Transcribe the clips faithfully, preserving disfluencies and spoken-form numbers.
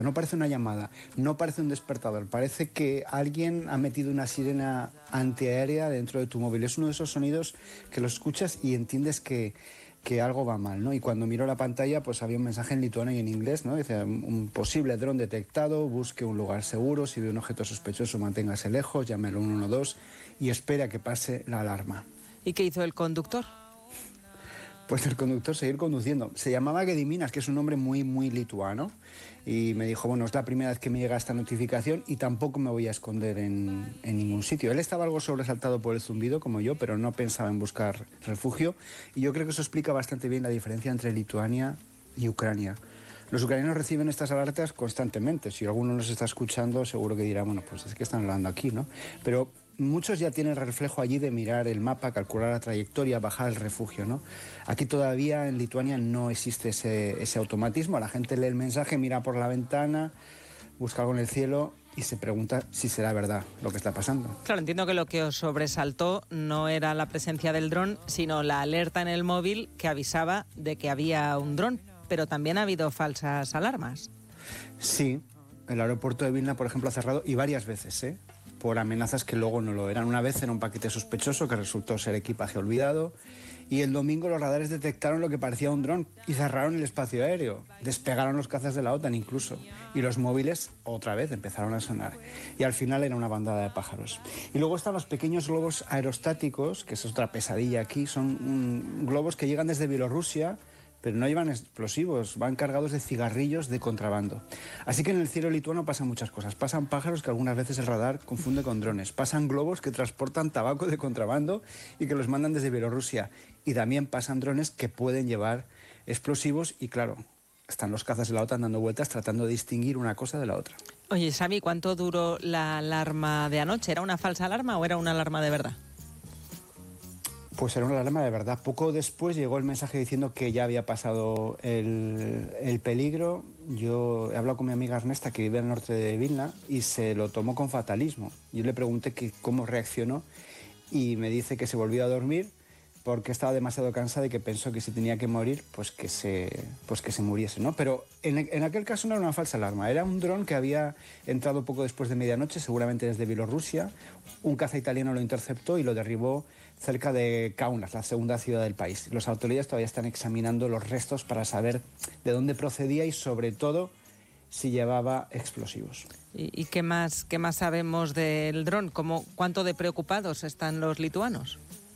No parece una llamada, no parece un despertador, parece que alguien ha metido una sirena antiaérea dentro de tu móvil. Es uno de esos sonidos que lo escuchas y entiendes que, que algo va mal, ¿no? Y cuando miro la pantalla, pues había un mensaje en lituano y en inglés, ¿no? Dice, un posible dron detectado, busque un lugar seguro, si ve un objeto sospechoso, manténgase lejos, llame al uno uno dos y espera que pase la alarma. ¿Y qué hizo el conductor? Pues el conductor seguir conduciendo. Se llamaba Gediminas, que es un nombre muy, muy lituano. Y me dijo, bueno, es la primera vez que me llega esta notificación y tampoco me voy a esconder en, en ningún sitio. Él estaba algo sobresaltado por el zumbido, como yo, pero no pensaba en buscar refugio. Y yo creo que eso explica bastante bien la diferencia entre Lituania y Ucrania. Los ucranianos reciben estas alertas constantemente. Si alguno nos está escuchando, seguro que dirá, bueno, pues es que están hablando aquí, ¿no? Pero muchos ya tienen el reflejo allí de mirar el mapa, calcular la trayectoria, bajar al refugio, ¿no? Aquí todavía en Lituania no existe ese, ese automatismo. La gente lee el mensaje, mira por la ventana, busca algo en el cielo y se pregunta si será verdad lo que está pasando. Claro, entiendo que lo que os sobresaltó no era la presencia del dron, sino la alerta en el móvil que avisaba de que había un dron, pero también ha habido falsas alarmas. Sí, el aeropuerto de Vilna, por ejemplo, ha cerrado y varias veces, ¿eh? Por amenazas que luego no lo eran. Una vez era un paquete sospechoso que resultó ser equipaje olvidado y el domingo los radares detectaron lo que parecía un dron y cerraron el espacio aéreo. Despegaron los cazas de la OTAN incluso y los móviles otra vez empezaron a sonar y al final era una bandada de pájaros. Y luego están los pequeños globos aerostáticos, que es otra pesadilla aquí, son mm, globos que llegan desde Bielorrusia, pero no llevan explosivos, van cargados de cigarrillos de contrabando. Así que en el cielo lituano pasan muchas cosas. Pasan pájaros que algunas veces el radar confunde con drones. Pasan globos que transportan tabaco de contrabando y que los mandan desde Bielorrusia. Y también pasan drones que pueden llevar explosivos y, claro, están los cazas de la OTAN dando vueltas tratando de distinguir una cosa de la otra. Oye, Xavi, ¿cuánto duró la alarma de anoche? ¿Era una falsa alarma o era una alarma de verdad? Pues era una alarma de verdad. Poco después llegó el mensaje diciendo que ya había pasado el, el peligro. Yo he hablado con mi amiga Erneста, que vive al norte de Vilna, y se lo tomó con fatalismo. Yo le pregunté que cómo reaccionó y me dice que se volvió a dormir porque estaba demasiado cansada y que pensó que si tenía que morir, pues que se, pues que se muriese, ¿no? Pero en, en aquel caso no era una falsa alarma, era un dron que había entrado poco después de medianoche, seguramente desde Bielorrusia. Un caza italiano lo interceptó y lo derribó cerca de Kaunas, la segunda ciudad del país. Las autoridades todavía están examinando los restos para saber de dónde procedía y, sobre todo, si llevaba explosivos. ¿Y, y qué más, qué más sabemos del dron? ¿Cómo, ¿Cuánto de preocupados están los lituanos?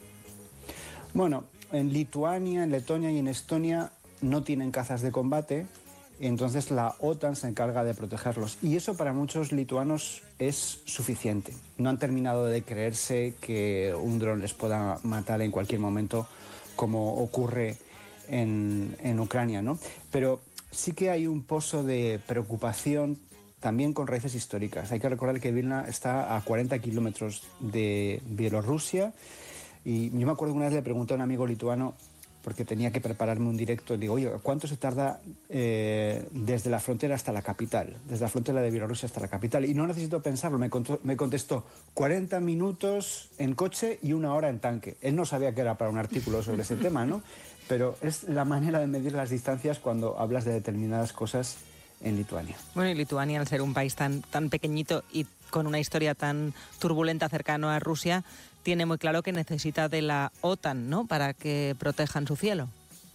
Bueno, en Lituania, en Letonia y en Estonia no tienen cazas de combate, entonces la OTAN se encarga de protegerlos. Y eso para muchos lituanos es suficiente. No han terminado de creerse que un dron les pueda matar en cualquier momento, como ocurre en, en Ucrania, ¿no? Pero sí que hay un pozo de preocupación también con raíces históricas. Hay que recordar que Vilna está a cuarenta kilómetros de Bielorrusia. Y yo me acuerdo que una vez le pregunté a un amigo lituano, porque tenía que prepararme un directo, y digo, oye, ¿cuánto se tarda eh, desde la frontera hasta la capital? Desde la frontera de Bielorrusia hasta la capital. Y no necesito pensarlo, me, contó, me contestó cuarenta minutos en coche y una hora en tanque. Él no sabía que era para un artículo sobre ese tema, ¿no? Pero es la manera de medir las distancias cuando hablas de determinadas cosas en Lituania. Bueno, y Lituania, al ser un país tan, tan pequeñito y con una historia tan turbulenta cercano a Rusia, tiene muy claro que necesita de la OTAN, ¿no?, para que protejan su cielo.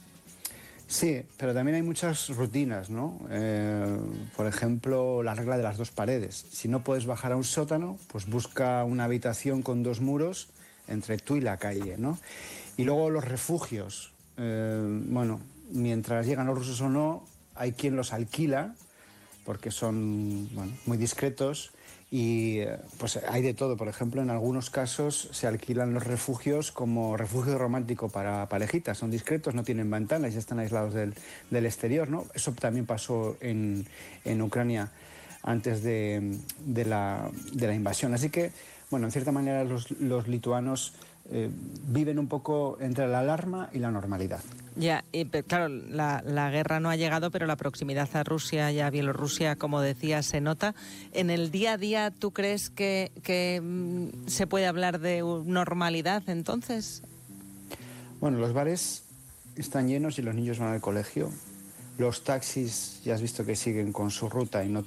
Sí, pero también hay muchas rutinas, ¿no? Eh, por ejemplo, la regla de las dos paredes. Si no puedes bajar a un sótano, pues busca una habitación con dos muros entre tú y la calle, ¿no? Y luego los refugios. Eh, bueno, mientras llegan los rusos o no, hay quien los alquila porque son, bueno, muy discretos. Y pues hay de todo. Por ejemplo, en algunos casos se alquilan los refugios como refugio romántico para parejitas. Son discretos, no tienen ventanas y están aislados del, del exterior, ¿no? Eso también pasó en, en Ucrania antes de, de, la, de la invasión. Así que, bueno, en cierta manera los, los lituanos eh, viven un poco entre la alarma y la normalidad. Ya, y, claro, la, la guerra no ha llegado, pero la proximidad a Rusia y a Bielorrusia, como decía, se nota. En el día a día, ¿tú crees que, que mm, se puede hablar de normalidad entonces? Bueno, los bares están llenos y los niños van al colegio. Los taxis, ya has visto que siguen con su ruta y no